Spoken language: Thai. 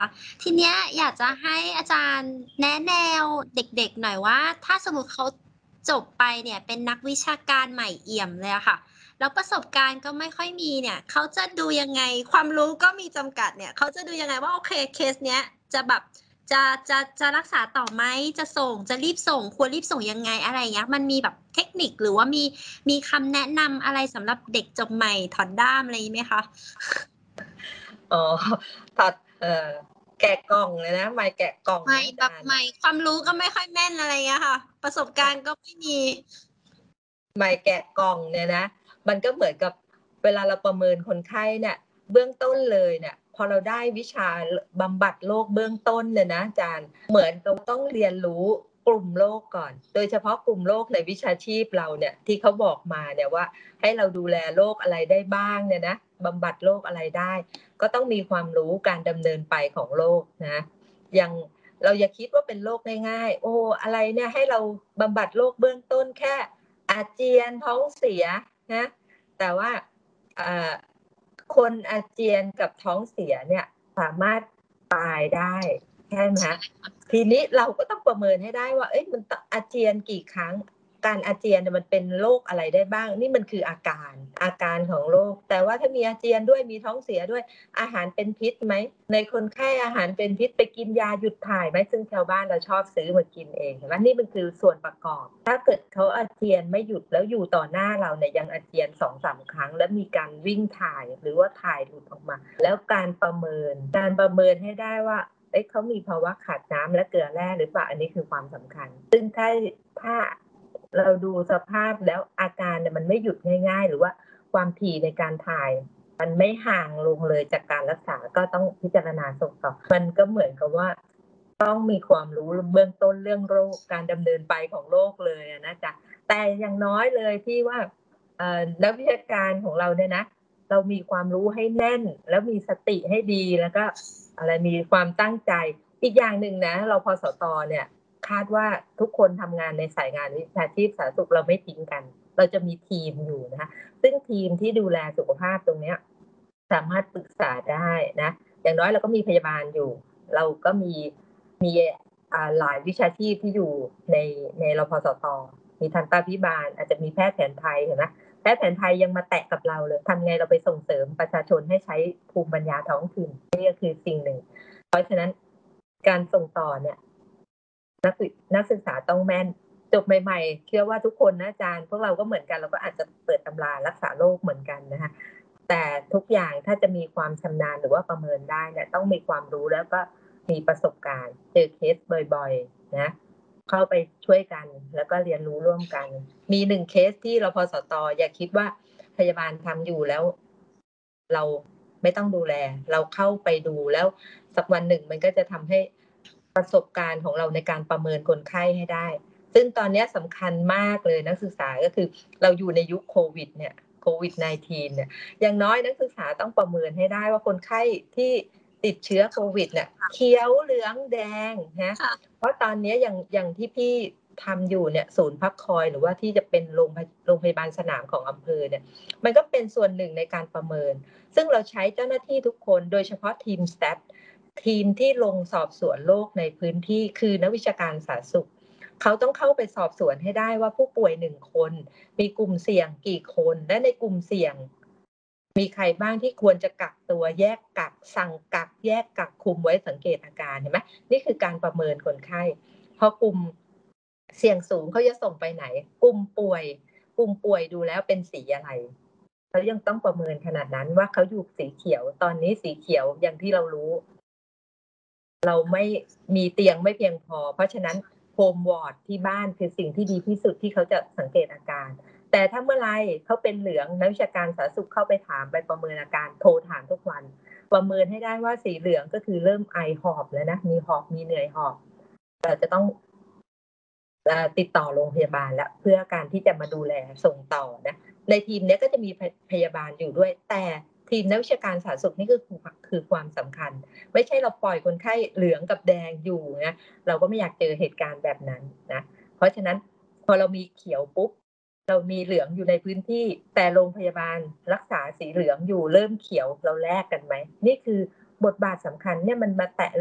ทีเนี้ยอยากจะให้อาจารย์แนะแนวเด็กๆหน่อยว่าถ้าสมมุติเขาจบไปเนี่ยเป็นนักวิชาการใหม่เอี่ยมเลยอะค่ะแล้วประสบการณ์ก็ไม่ค่อยมีเนี่ยเขาจะดูยังไงความรู้ก็มีจำกัดเนี่ยเขาจะดูยังไงว่าโอเคเคสเนี้ยจะแบบจะรักษาต่อไหมจะส่งจะรีบส่งควรรีบส่งยังไงอะไรอย่างเงี้ยมันมีแบบเทคนิคหรือว่ามีคำแนะนำอะไรสำหรับเด็กจบใหม่ถอนด้ามอะไรงี้ไหมคะอ๋อถอดแกะกล่องเลยนะไมค์แกะกล่องใหม่นะอาแบบจารย์ใหม่ความรู้ก็ไม่ค่อยแม่นอะไรเงี้ยค่ะประสบการณ์ก็ไม่มีไมค์แกะกล่องเนี่ยนะมันก็เหมือนกับเวลาเราประเมินคนไข้เนี่ยเบื้องต้นเลยเนี่ยพอเราได้วิชาบำบัดโรคเบื้องต้นเนี่ยนะอาจารย์เหมือนเราต้องเรียนรู้กลุ่มโรคก่อนโดยเฉพาะกลุ่มโรคในวิชาชีพเราเนี่ยที่เขาบอกมาเนี่ยว่าให้เราดูแลโรคอะไรได้บ้างเนี่ยนะบำบัดโรคอะไรได้ก็ต้องมีความรู้การดำเนินไปของโรคนะอย่างเราอย่าคิดว่าเป็นโรคง่ายๆโอ้อะไรเนี่ยให้เราบำบัดโรคเบื้องต้นแค่อาเจียนท้องเสียนะแต่ว่าคนอาเจียนกับท้องเสียเนี่ยสามารถตายได้ใช่ไหมคะทีนี้เราก็ต้องประเมินให้ได้ว่าเอ้ยมันอาเจียนกี่ครั้งการอาเจียนเนี่ยมันเป็นโรคอะไรได้บ้างนี่มันคืออาการของโรคแต่ว่าถ้ามีอาเจียนด้วยมีท้องเสียด้วยอาหารเป็นพิษไหมในคนไข้อาหารเป็นพิษไปกินยาหยุดถ่ายไหมซึ่งชาวบ้านเราชอบซื้อมากินเองเห็นไหมนี่มันคือส่วนประกอบถ้าเกิดเขาอาเจียนไม่หยุดแล้วอยู่ต่อหน้าเราเนี่ยยังอาเจียน 2-3 ครั้งแล้วมีการวิ่งถ่ายหรือว่าถ่ายหลุดออกมาแล้วการประเมินให้ได้ว่าเขามีภาวะขาดน้ำและเกลือแร่หรือเปล่าอันนี้คือความสำคัญซึ่งถ้าเราดูสภาพแล้วอาการเนี่ยมันไม่หยุดง่ายๆหรือว่าความถี่ในการถ่ายมันไม่ห่างลงเลยจากการรักษาก็ต้องพิจารณาส่งต่อมันก็เหมือนกับว่าต้องมีความรู้เบื้องต้นเรื่องโรคการดำเนินไปของโรคเลยนะจ๊ะแต่อย่างน้อยเลยที่ว่านักวิชาการของเราเนี่ยนะเรามีความรู้ให้แน่นแล้วมีสติให้ดีแล้วก็อะไรมีความตั้งใจอีกอย่างหนึ่งนะเราพสตเนี่ยคาดว่าทุกคนทำงานในสายงานวิชาชีพสาธารณสุขเราไม่ทิ้งกันเราจะมีทีมอยู่นะคะซึ่งทีมที่ดูแลสุขภาพตรงเนี้ยสามารถปรึกษาได้นะอย่างน้อยเราก็มีพยาบาลอยู่เราก็มีหลายวิชาชีพที่อยู่ในรพสตมีทันตาภิบาลอาจจะมีแพทย์แผนไทยเห็นไหมแพทย์แผนไทยยังมาแตะกับเราเลยทำไงเราไปส่งเสริมประชาชนให้ใช้ภูมิปัญญาท้องถิ่นนี่ก็คือสิ่งหนึ่งเพราะฉะนั้นการส่งต่อเนี่ยนักศึกษาต้องแม่นจบใหม่ๆเชื่อว่าทุกคนนะอาจารย์พวกเราก็เหมือนกันเราก็อาจจะเปิดตำรารักษาโรคเหมือนกันนะคะแต่ทุกอย่างถ้าจะมีความชำนาญหรือว่าประเมินได้เนี่ยต้องมีความรู้แล้วก็มีประสบการณ์เจอเคสบ่อยๆนะเข้าไปช่วยกันแล้วก็เรียนรู้ร่วมกันมี1เคสที่รพสตอย่าคิดว่าพยาบาลทำอยู่แล้วเราไม่ต้องดูแลเราเข้าไปดูแล้วสักวันหนึ่งมันก็จะทำให้ประสบการณ์ของเราในการประเมินคนไข้ให้ได้ซึ่งตอนนี้สำคัญมากเลยนักศึกษาก็คือเราอยู่ในยุคโควิดเนี่ยโควิด -19 เนี่ยอย่างน้อยนักศึกษาต้องประเมินให้ได้ว่าคนไข้ที่ติดเชื้อโควิดเนี่ยเขียวเหลืองแดงนะเพราะตอนนี้อย่างที่พี่ทำอยู่เนี่ยศูนย์พักคอยหรือว่าที่จะเป็นโรงพยาบาลสนามของอำเภอเนี่ยมันก็เป็นส่วนหนึ่งในการประเมินซึ่งเราใช้เจ้าหน้าที่ทุกคนโดยเฉพาะทีมสแตททีมที่ลงสอบสวนโรคในพื้นที่คือนักวิชาการสาธารณสุขเขาต้องเข้าไปสอบสวนให้ได้ว่าผู้ป่วย1คนมีกลุ่มเสี่ยงกี่คนและในกลุ่มเสี่ยงมีใครบ้างที่ควรจะกักตัวแยกกักสั่งกักแยกกักคุมไว้สังเกตอาการเห็นไหมนี่คือการประเมินคนไข้พอกลุ่มเสี่ยงสูงเขาจะส่งไปไหนกลุ่มป่วยดูแล้วเป็นสีอะไรเขายังต้องประเมินขนาดนั้นว่าเขาอยู่สีเขียวตอนนี้สีเขียวอย่างที่เรารู้เราไม่มีเตียงไม่เพียงพอเพราะฉะนั้นโฮมวอร์ดที่บ้านคือสิ่งที่ดีที่สุดที่เขาจะสังเกตอาการแต่ถ้าเมื่อไรเขาเป็นเหลืองนักวิชาการสาธารณสุขเข้าไปถามไปประเมินอาการโทรถามทุกวันประเมินให้ได้ว่าสีเหลืองก็คือเริ่มไอหอบแล้วนะมีหอบมีเหนื่อยหอบเราจะต้องติดต่อโรงพยาบาลแล้วเพื่อการที่จะมาดูแลส่งต่อนะในทีมนี้ก็จะมีพยาบาลอยู่ด้วยแต่ทีมนักวิชาการสาธารณสุขนี่คือความสำคัญไม่ใช่เราปล่อยคนไข้เหลืองกับแดงอยู่นะเราก็ไม่อยากเจอเหตุการณ์แบบนั้นนะเพราะฉะนั้นพอเรามีเขียวปุ๊บเรามีเหลืองอยู่ในพื้นที่แต่โรงพยาบาลรักษาสีเหลืองอยู่เริ่มเขียวเราแลกกันไหมนี่คือบทบาทสำคัญเนี่ยมันมาแตะ